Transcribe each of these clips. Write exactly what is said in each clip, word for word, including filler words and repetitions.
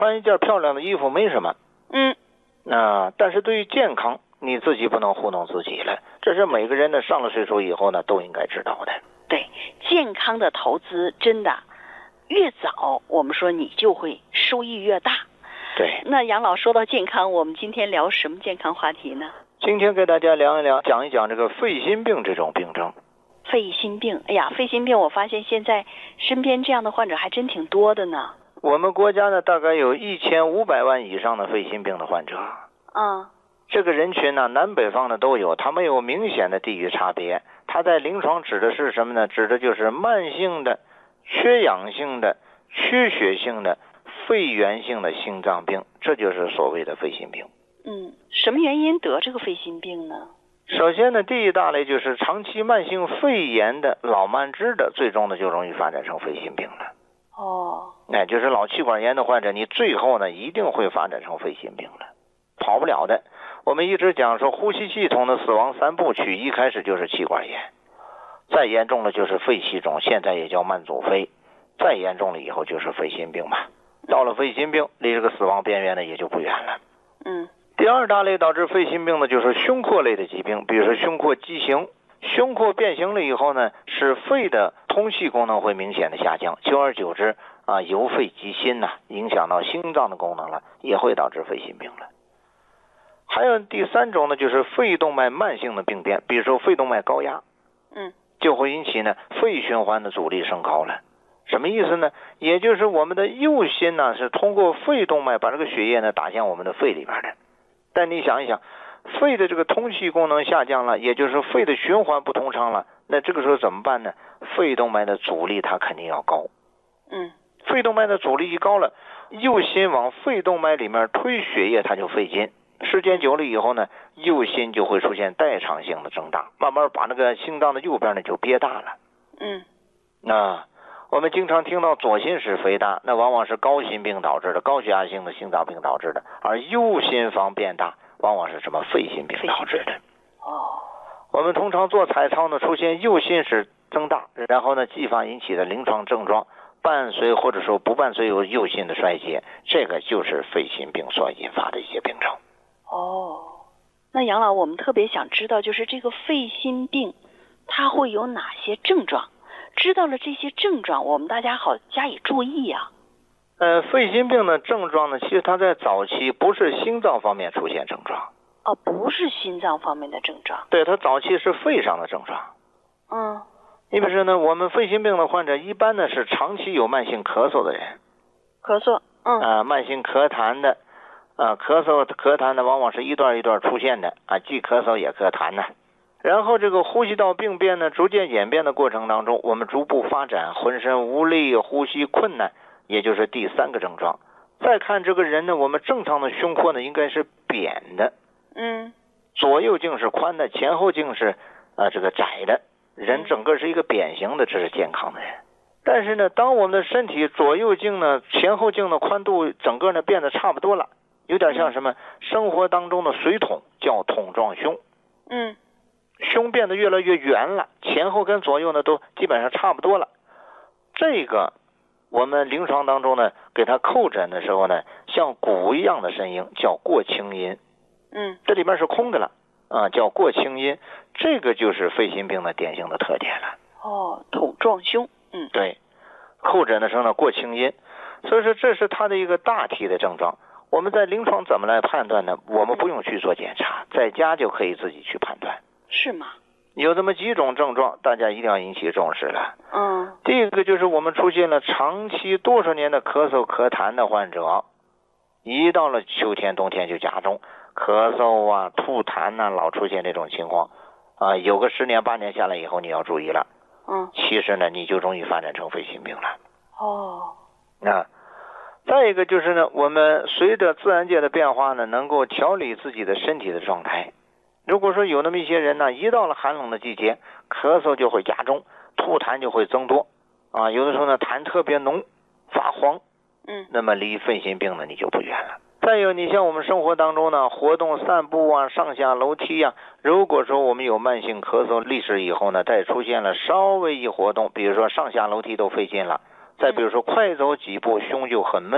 穿一件漂亮的衣服没什么， 嗯， 啊，但是对于健康，你自己不能糊弄自己了，这是每个人呢上了岁数以后呢都应该知道的。 对，健康的投资真的越早，我们说你就会收益越大。 对， 那杨老说到健康，我们今天聊什么健康话题呢？ 今天给大家聊一聊，讲一讲这个肺心病这种病症。 肺心病，哎呀，肺心病，我发现现在身边这样的患者还真挺多的呢。 我们国家呢，大概有一千五百万以上的肺心病的患者。 嗯， 这个人群呢，南北方的都有，它没有明显的地域差别。它在临床指的是什么呢？指的就是慢性的、缺氧性的、缺血性的、肺源性的心脏病，这就是所谓的肺心病。 嗯，什么原因得这个肺心病呢？ 首先呢，第一大类就是长期慢性肺炎的老慢支的，最终呢就容易发展成肺心病了。 哦， 哎，就是老气管炎的患者，你最后呢一定会发展成肺心病了，跑不了的。我们一直讲说，呼吸系统的死亡三部曲，一开始就是气管炎，再严重了就是肺气肿，现在也叫慢阻肺，再严重了以后就是肺心病嘛。到了肺心病，离这个死亡边缘呢也就不远了。 嗯。 第二大类导致肺心病的就是胸廓类的疾病，比如说胸廓畸形，胸廓变形了以后呢，使肺的通气功能会明显的下降，久而久之啊，由肺及心呐、啊，影响到心脏的功能了，也会导致肺心病了。还有第三种呢，就是肺动脉慢性的病变，比如说肺动脉高压， 嗯， 就会引起呢肺循环的阻力升高了。什么意思呢？也就是我们的右心呢是通过肺动脉把这个血液呢打向我们的肺里边的。但你想一想，肺的这个通气功能下降了，也就是肺的循环不通畅了，那这个时候怎么办呢？肺动脉的阻力它肯定要高。 嗯， 肺动脉的阻力一高了，右心往肺动脉里面推血液它就费劲，时间久了以后呢，右心就会出现代偿性的增大，慢慢把那个心脏的右边呢就憋大了。 嗯， 那我们经常听到左心室肥大，那往往是高心病导致的，高血压性的心脏病导致的，而右心房变大往往是什么肺心病导致的。 哦， 我们通常做彩超呢，出现右心室增大，然后呢继发引起的临床症状，伴随或者说不伴随有右心的衰竭，这个就是肺心病所引发的一些病症。 哦，那杨老，我们特别想知道，就是这个肺心病它会有哪些症状？知道了这些症状，我们大家好加以注意呀、 啊。呃，肺心病的症状呢，其实它在早期不是心脏方面出现症状。 哦，不是心脏方面的症状。 对，它早期是肺上的症状。 嗯。 你比如说呢，我们肺心病的患者一般呢是长期有慢性咳嗽的人。 咳嗽。嗯。 啊、呃，慢性咳痰的，啊、呃，咳嗽咳痰的往往是一段一段出现的啊，既咳嗽也咳痰呢。然后这个呼吸道病变呢，逐渐演变的过程当中，我们逐步发展浑身无力、呼吸困难，也就是第三个症状。再看这个人呢，我们正常的胸廓呢应该是扁的， 嗯， 左右径是宽的，前后径是呃这个窄的，人整个是一个扁形的，这是健康的人。但是呢，当我们的身体左右径呢、前后径的宽度整个呢变得差不多了，有点像什么？生活当中的水桶，叫桶状胸。 嗯。 胸变得越来越圆了，前后跟左右呢都基本上差不多了。这个我们临床当中呢，给他叩诊的时候呢，像鼓一样的声音，叫过清音。 嗯， 这里面是空的了啊，叫过清音。这个就是肺心病的典型的特点了。 哦，桶状胸。嗯， 对，叩诊的时候呢，过清音。所以说这是他的一个大体的症状。我们在临床怎么来判断呢？我们不用去做检查，在家就可以自己去判断。 是吗？ 有这么几种症状，大家一定要引起重视了。 嗯， 第一个就是我们出现了长期多少年的咳嗽咳痰的患者，一到了秋天冬天就加重，咳嗽啊吐痰啊老出现这种情况啊，有个十年八年下来以后你要注意了。 嗯， 其实呢你就容易发展成肺心病了。 哦， 啊，再一个就是呢，我们随着自然界的变化呢，能够调理自己的身体的状态。如果说有那么一些人呢，一到了寒冷的季节，咳嗽就会加重，吐痰就会增多啊，有的时候呢痰特别浓发黄， 嗯， 那么离肺心病呢你就不远了。再有你像我们生活当中呢，活动散步啊，上下楼梯啊，如果说我们有慢性咳嗽历史以后呢，再出现了稍微一活动，比如说上下楼梯都费劲了，再比如说快走几步胸就很闷，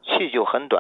气就很短。